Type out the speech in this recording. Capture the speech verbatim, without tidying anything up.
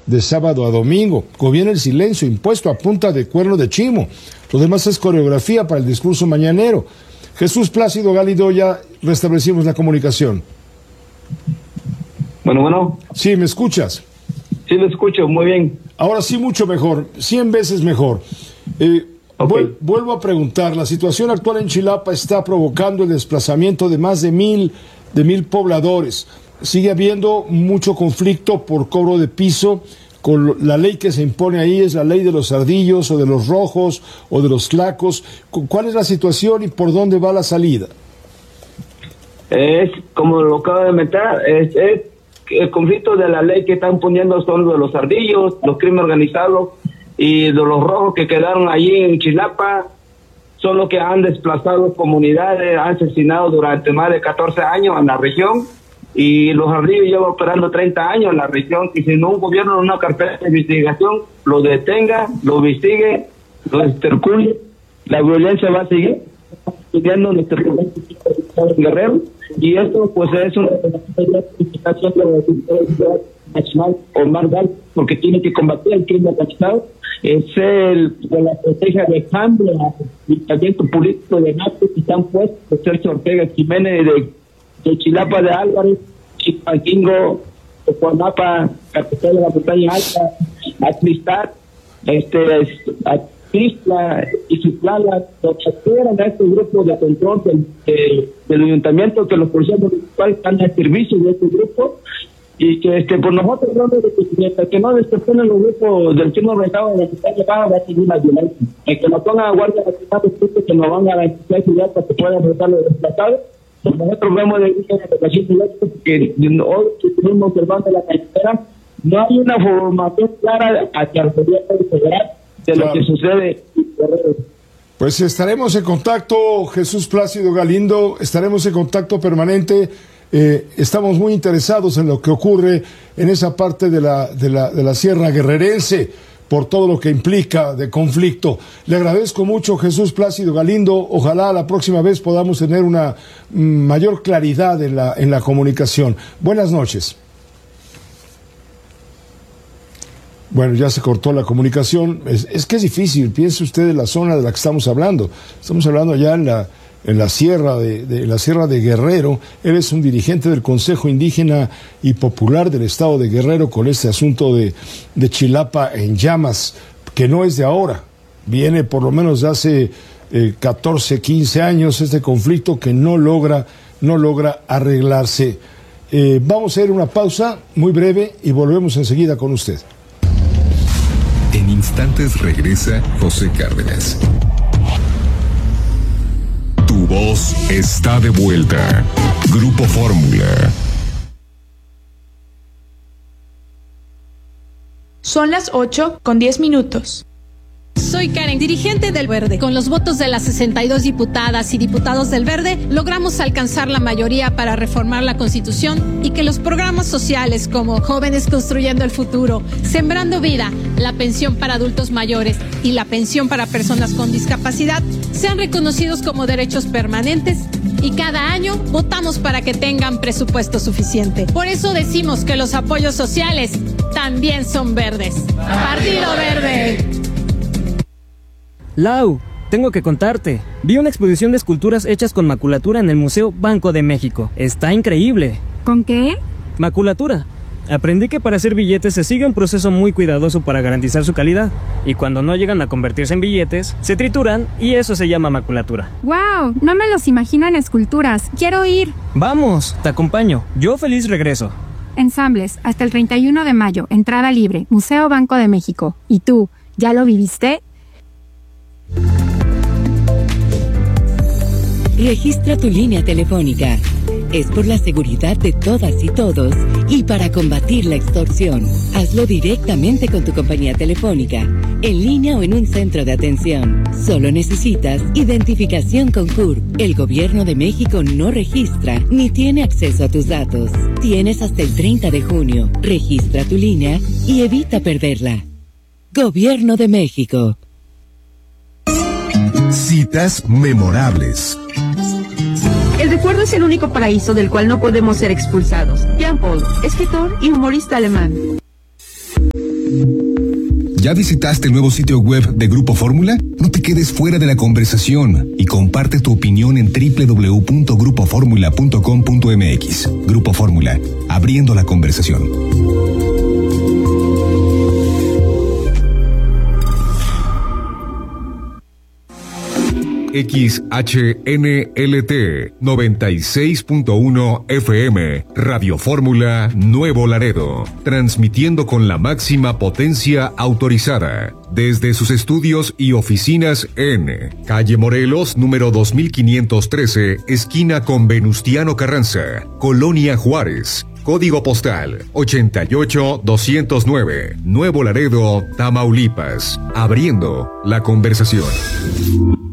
de sábado a domingo. Gobierna el silencio impuesto a punta de cuerno de chimo. Lo demás es coreografía para el discurso mañanero. Jesús Plácido Galindo, ya restablecimos la comunicación. Bueno, bueno. Sí, ¿me escuchas? Sí, lo escucho, muy bien. Ahora sí, mucho mejor, cien veces mejor. Eh, okay. vuel- vuelvo a preguntar, la situación actual en Chilapa está provocando el desplazamiento de más de mil, de mil pobladores. Sigue habiendo mucho conflicto por cobro de piso. Con la ley que se impone ahí es la ley de los ardillos o de los rojos o de los tlacos. ¿Cuál es la situación y por dónde va la salida? Es, como lo acabo de mencionar, es, es el conflicto de la ley que están poniendo son de los ardillos, los crímenes organizados y de los rojos que quedaron allí en Chilapa. Son los que han desplazado comunidades, han asesinado durante más de catorce años en la región. Y los ardillos llevan operando treinta años en la región, y si no un gobierno, una carpeta de investigación, lo detenga, lo investigue, lo extercule, la violencia va a seguir siguiendo nuestro Guerrero, y esto pues es una investigación de la nacional Omar Gal, porque tiene que combatir el crimen organizado. Es el de la estrategia de cambio, el talento político de Nato que están puestos por Sergio Ortega Jiménez de de Chilapa de Álvarez, Chipanquingo, Juanapa, capital de la montaña alta, Atlistar, este, Atlisla y Citlala, eran a este grupo de control del, de, del ayuntamiento, que los policías municipales están al servicio de este grupo, y que este por nosotros hablamos de que mientras que no desperten los grupos del crimen organizado de la ciudad de Baja, va a seguir la violencia. El que nos pongan a guardia nacional, que nos van a garantizar seguridad para que puedan enfrentar los desplazados. Nosotros vemos de que hoy que estuvimos observando la carretera, no hay una formación clara hacia el gobierno federal de claro. Lo que sucede. Pues estaremos en contacto, Jesús Plácido Galindo, estaremos en contacto permanente. Eh, estamos muy interesados en lo que ocurre en esa parte de la, de la, de la Sierra Guerrerense, por todo lo que implica de conflicto. Le agradezco mucho, Jesús Plácido Galindo. Ojalá la próxima vez podamos tener una mayor claridad en la, en la comunicación. Buenas noches. Bueno, ya se cortó la comunicación. Es, es que es difícil. Piense usted en la zona de la que estamos hablando. Estamos hablando allá en la, en la sierra de, de la Sierra de Guerrero. Él es un dirigente del Consejo Indígena y Popular del Estado de Guerrero con este asunto de, de Chilapa en llamas, que no es de ahora. Viene por lo menos de hace eh, catorce, quince años este conflicto que no logra, no logra arreglarse. Eh, vamos a ir a una pausa muy breve y volvemos enseguida con usted. En instantes regresa José Cárdenas. Tu voz está de vuelta. Grupo Fórmula. Son las ocho con diez minutos. Soy Karen, dirigente del Verde. Con los votos de las sesenta y dos diputadas y diputados del Verde, logramos alcanzar la mayoría para reformar la Constitución y que los programas sociales como Jóvenes Construyendo el Futuro, Sembrando Vida, la pensión para adultos mayores y la pensión para personas con discapacidad sean reconocidos como derechos permanentes, y cada año votamos para que tengan presupuesto suficiente. Por eso decimos que los apoyos sociales también son verdes. ¡Partido Verde! Lau, tengo que contarte. Vi una exposición de esculturas hechas con maculatura en el Museo Banco de México. Está increíble. ¿Con qué? Maculatura. Aprendí que para hacer billetes se sigue un proceso muy cuidadoso para garantizar su calidad. Y cuando no llegan a convertirse en billetes, se trituran y eso se llama maculatura. ¡Wow! No me los imagino en esculturas. ¡Quiero ir! ¡Vamos! Te acompaño. Yo feliz regreso. Ensambles, hasta el treinta y uno de mayo. Entrada libre. Museo Banco de México. ¿Y tú? ¿Ya lo viviste? Registra tu línea telefónica. Es por la seguridad de todas y todos y para combatir la extorsión. Hazlo directamente con tu compañía telefónica, en línea o en un centro de atención. Solo necesitas identificación con C U R P. El Gobierno de México no registra ni tiene acceso a tus datos. Tienes hasta el treinta de junio. Registra tu línea y evita perderla. Gobierno de México. Citas memorables. El recuerdo es el único paraíso del cual no podemos ser expulsados. Jean Paul, escritor y humorista alemán. ¿Ya visitaste el nuevo sitio web de Grupo Fórmula? No te quedes fuera de la conversación y comparte tu opinión en doble u doble u doble u punto grupo fórmula punto com punto m x. Grupo Fórmula, abriendo la conversación. X H N L T noventa y seis punto uno F M, Radio Fórmula Nuevo Laredo, transmitiendo con la máxima potencia autorizada, desde sus estudios y oficinas en Calle Morelos, número dos mil quinientos trece, esquina con Venustiano Carranza, Colonia Juárez. Código postal ochenta y ocho doscientos nueve, Nuevo Laredo, Tamaulipas. Abriendo la conversación.